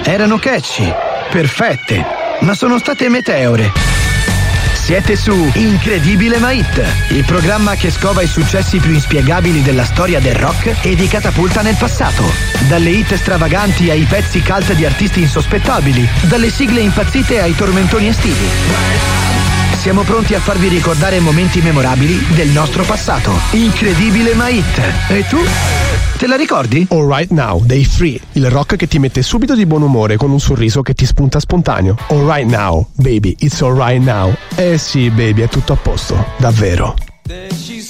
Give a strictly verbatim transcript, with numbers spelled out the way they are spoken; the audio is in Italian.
Erano catchy, perfette, ma sono state meteore. Siete su Incredibile ma Hit, il programma che scova i successi più inspiegabili della storia del rock e vi catapulta nel passato. Dalle hit stravaganti ai pezzi cult di artisti insospettabili, dalle sigle impazzite ai tormentoni estivi. Siamo pronti a farvi ricordare momenti memorabili del nostro passato. Incredibile ma Hit. E tu? Te la ricordi? All Right Now dei Free, il rock che ti mette subito di buon umore con un sorriso che ti spunta spontaneo. All Right Now, baby, it's all right now. Eh sì, baby, è tutto a posto, davvero.